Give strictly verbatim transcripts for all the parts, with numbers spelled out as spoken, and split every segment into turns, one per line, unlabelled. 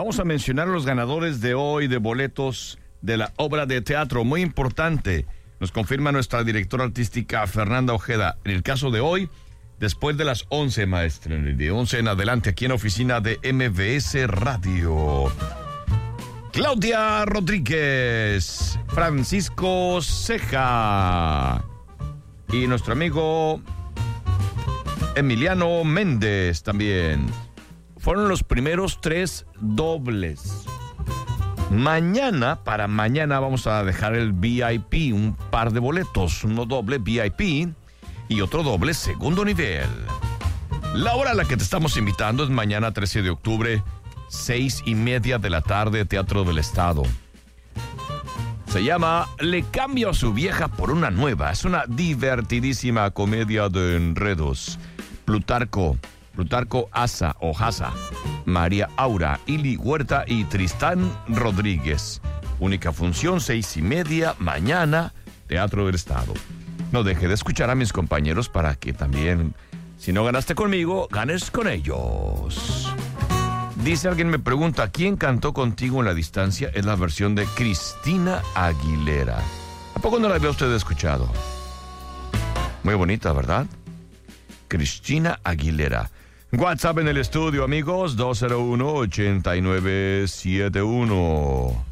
vamos a mencionar a los ganadores de hoy de boletos de la obra de teatro. Muy importante, nos confirma nuestra directora artística Fernanda Ojeda. En el caso de hoy, después de las once, maestra, de once en adelante, aquí en la oficina de M V S Radio. Claudia Rodríguez, Francisco Ceja y nuestro amigo Emiliano Méndez también. Fueron los primeros tres dobles. Mañana, para mañana vamos a dejar el V I P, un par de boletos, uno doble V I P y otro doble segundo nivel. La hora a la que te estamos invitando es mañana trece de octubre, seis y media de la tarde, Teatro del Estado. Se llama Le cambio a su vieja por una nueva. Es una divertidísima comedia de enredos. Plutarco, Plutarco Asa o Hasa, María Aura, Ili Huerta y Tristán Rodríguez. Única función, seis y media, mañana, Teatro del Estado. No deje de escuchar a mis compañeros para que también, si no ganaste conmigo, ganes con ellos. Dice alguien, me pregunta, ¿quién cantó contigo en la distancia? Es la versión de Cristina Aguilera. ¿A poco no la había usted escuchado? Muy bonita, ¿verdad? Cristina Aguilera. WhatsApp en el estudio, amigos, dos cero uno, ocho nueve siete uno.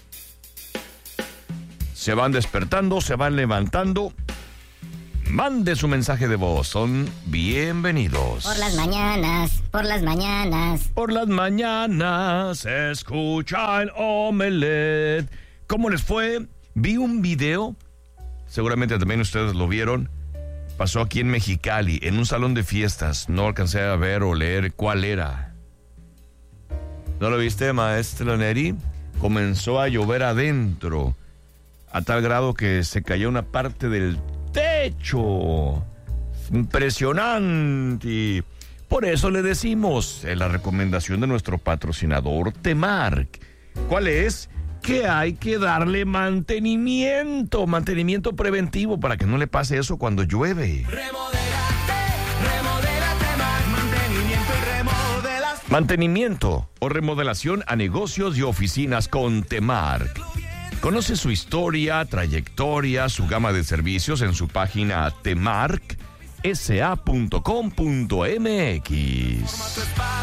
Se van despertando, se van levantando. Mande su mensaje de voz, son bienvenidos.
Por las mañanas, por las mañanas.
Por las mañanas se escucha el Omelette. ¿Cómo les fue? Vi un video, seguramente también ustedes lo vieron. Pasó aquí en Mexicali, en un salón de fiestas. No alcancé a ver o leer cuál era. ¿No lo viste, maestra Neri? Comenzó a llover adentro, a tal grado que se cayó una parte del techo. Impresionante. Por eso le decimos en la recomendación de nuestro patrocinador Temark. ¿Cuál es? Que hay que darle mantenimiento, mantenimiento preventivo para que no le pase eso cuando llueve.
Remodélate, remodélate más, mantenimiento y remodelación.
Mantenimiento o remodelación a negocios y oficinas con Temark. Conoce su historia, trayectoria, su gama de servicios en su página temark s a punto com punto m x.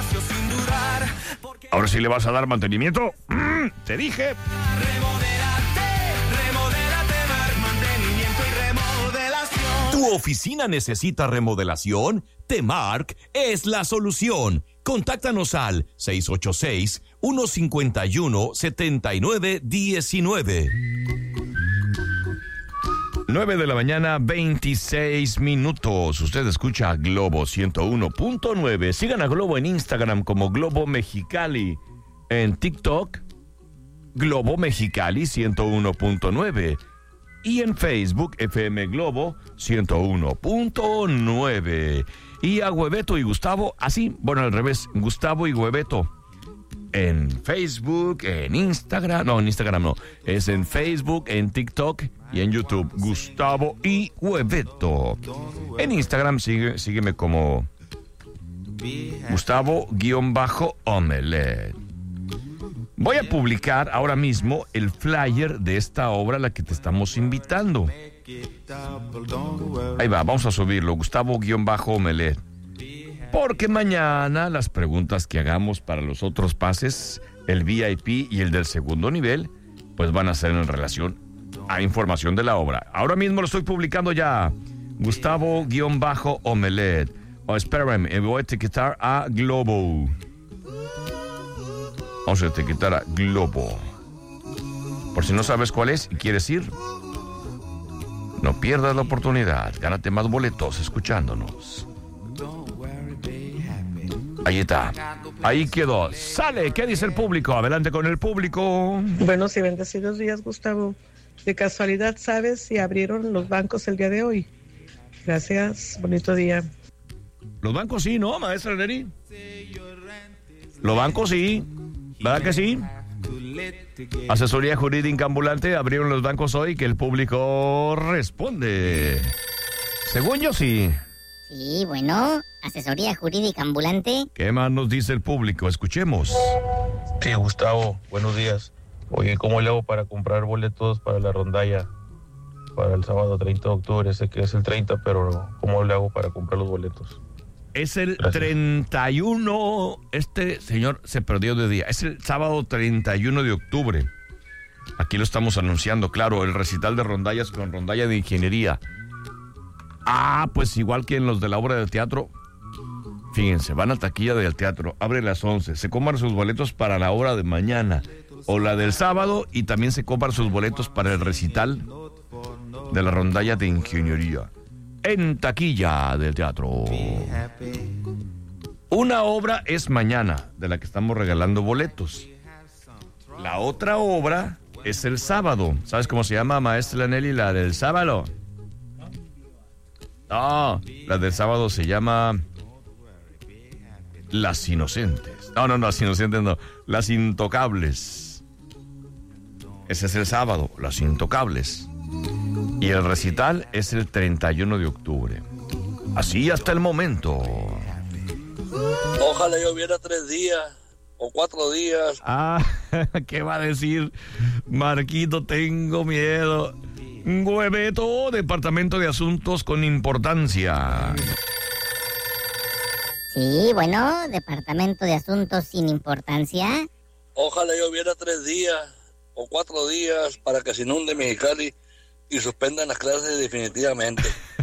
Ahora sí le vas a dar mantenimiento. Mm, te dije.
Remodélate, remodélate más, mantenimiento y remodelación.
¿Tu oficina necesita remodelación? Temark es la solución. Contáctanos al seis ocho seis, uno cinco uno, siete nueve uno nueve.
nueve de la mañana, veintiséis minutos. Usted escucha Globo ciento uno punto nueve. Sigan a Globo en Instagram como Globo Mexicali. En TikTok, Globo Mexicali ciento uno punto nueve. Y en Facebook, F M Globo ciento uno punto nueve. Y a Hueveto y Gustavo, así, bueno, al revés, Gustavo y Hueveto. En Facebook, en Instagram, no, en Instagram no, es en Facebook, en TikTok y en YouTube, Gustavo y Hueveto. En Instagram sigue, sígueme como Gustavo-Omelette. Voy a publicar ahora mismo el flyer de esta obra a la que te estamos invitando. Ahí va, vamos a subirlo, Gustavo-Omelette. Porque mañana las preguntas que hagamos para los otros pases, el V I P y el del segundo nivel, pues van a ser en relación a información de la obra. Ahora mismo lo estoy publicando ya. Gustavo-Omelette. Oh, espérame, me voy a etiquetar a Globo. Vamos a etiquetar a Globo. Por si no sabes cuál es y quieres ir, no pierdas la oportunidad. Gánate más boletos escuchándonos. Ahí está. Ahí quedó. Sale. ¿Qué dice el público? Adelante con el público.
Buenos y bendecidos días, Gustavo. De casualidad, ¿sabes si abrieron los bancos el día de hoy? Gracias. Bonito día.
Los bancos sí, ¿no, maestra Neri? Los bancos sí. ¿Verdad que sí? Asesoría jurídica ambulante. Abrieron los bancos hoy. Que el público responde. Según yo, sí.
Sí, bueno, asesoría jurídica ambulante.
¿Qué más nos dice el público? Escuchemos.
Sí, Gustavo, buenos días. Oye, ¿cómo le hago para comprar boletos para la rondalla para el sábado treinta de octubre? Sé que es el treinta, pero ¿cómo le hago para comprar los boletos?
Es el
Gracias.
treinta y uno, este señor se perdió de día. Es el sábado treinta y uno de octubre. Aquí lo estamos anunciando, claro, el recital de rondallas con rondalla de ingeniería. Ah, pues igual que en los de la obra de teatro. Fíjense, van a taquilla del teatro, abre a las once, se compran sus boletos para la obra de mañana o la del sábado y también se compran sus boletos para el recital de la rondalla de ingeniería en taquilla del teatro. Una obra es mañana, de la que estamos regalando boletos. La otra obra es el sábado. ¿Sabes cómo se llama, maestra Nelly, la del sábado? No, la del sábado se llama Las Inocentes. No, no, no, Las Inocentes no. Las Intocables. Ese es el sábado, Las Intocables. Y el recital es el treinta y uno de octubre. Así hasta el momento.
Ojalá lloviera tres días o cuatro días.
Ah, ¿qué va a decir? Marquito, tengo miedo. Hueveto, Departamento de Asuntos con Importancia.
Sí, bueno, Departamento de Asuntos sin Importancia.
Ojalá lloviera tres días o cuatro días para que se inunde Mexicali y suspendan las clases definitivamente.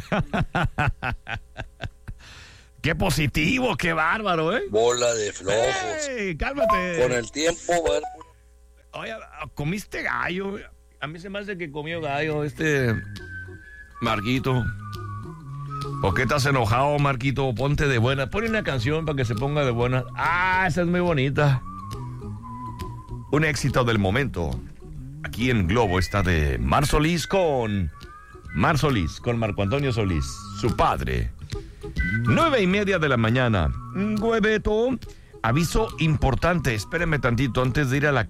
¡Qué positivo, qué bárbaro, eh!
Bola de flojos.
¡Ey, cálmate!
Con el tiempo, bueno,
Oye, ¿comiste gallo? A mí se me hace que comió gallo este Marquito. ¿Por qué estás enojado, Marquito? Ponte de buena. Pon una canción para que se ponga de buena. Ah, esa es muy bonita. Un éxito del momento. Aquí en Globo está de Mar Solís con... Mar Solís, con Marco Antonio Solís, su padre. Nueve y media de la mañana. Hueveto. Aviso importante. Espérenme tantito antes de ir a la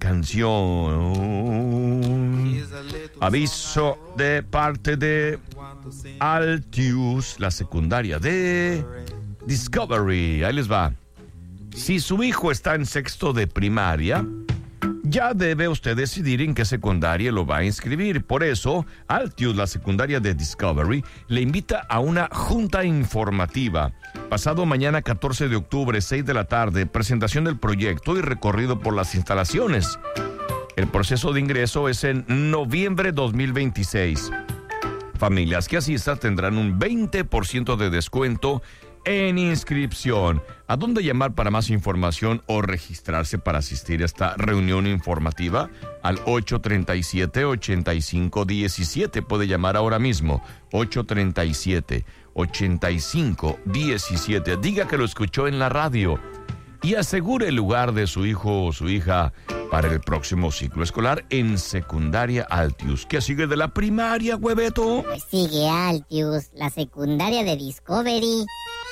canción. Aviso de parte de Altius, la secundaria de Discovery. Ahí les va. Si su hijo está en sexto de primaria, ya debe usted decidir en qué secundaria lo va a inscribir. Por eso, Altius, la secundaria de Discovery, le invita a una junta informativa. Pasado mañana catorce de octubre, seis de la tarde, presentación del proyecto y recorrido por las instalaciones. El proceso de ingreso es en noviembre dos mil veintiséis. Familias que asistan tendrán un veinte por ciento de descuento en inscripción. ¿A dónde llamar para más información o registrarse para asistir a esta reunión informativa? Al ocho tres siete, ocho cinco uno siete. Puede llamar ahora mismo. ocho tres siete, ocho cinco uno siete. Diga que lo escuchó en la radio y asegure el lugar de su hijo o su hija para el próximo ciclo escolar en secundaria Altius. ¿Qué sigue de la primaria, hueveto?
Pues sigue Altius, la secundaria de Discovery.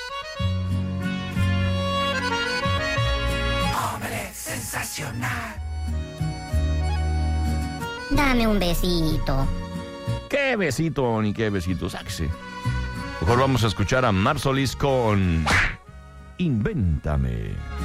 Sensacional.
Dame un besito.
¿Qué besito ni qué besito? Sáquese. Mejor vamos a escuchar a Mar Solís con Invéntame.